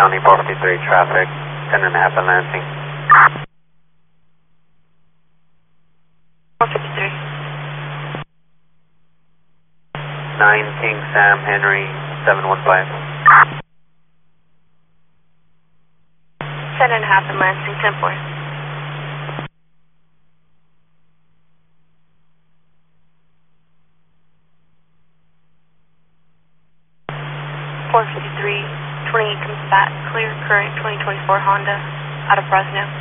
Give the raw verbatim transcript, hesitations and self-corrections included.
County, four fifty-three traffic, ten and a half in Lansing. four fifty-three. nine King Sam Henry, seven one five. ten and a half in Lansing, ten four. four fifty-three, twenty-eight comes back, clear, current twenty twenty-four Honda, out of Fresno.